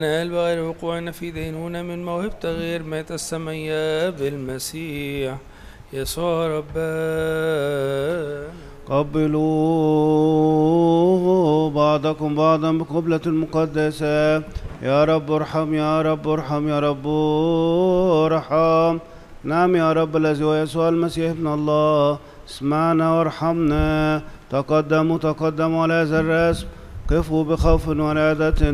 نال بغير وقوعنا في دينونة من موهبة غير ما السمية بالمسيح يسوع ربنا. قبلوا بعضكم بعضا بقبلة المقدسة. يا رب ارحم يا رب ارحم يا رب ارحم. نعم يا رب الذي هو يسوع المسيح ابن الله، اسمعنا وارحمنا. تقدموا على هذا الرسم، قفوا بخوف ورعدة.